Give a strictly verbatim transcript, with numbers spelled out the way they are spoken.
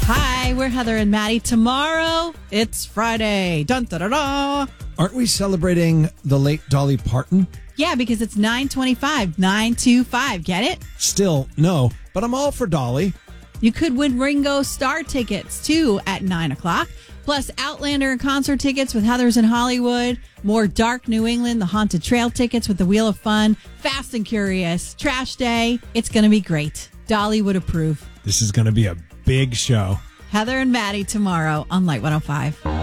Hi, we're Heather and Maddie. Tomorrow, it's Friday. Dun, da, da, da. Aren't we celebrating the late Dolly Parton? Yeah, because it's nine twenty-five. nine two five. Get it? Still, no, but I'm all for Dolly. You could win Ringo Star tickets, too, at nine o'clock. Plus, Outlander and concert tickets with Heather's in Hollywood. More Dark New England, the Haunted Trail tickets with the Wheel of Fun. Fast and Curious. Trash Day. It's going to be great. Dolly would approve. This is going to be a big show. Heather and Maddie tomorrow on Light one oh five.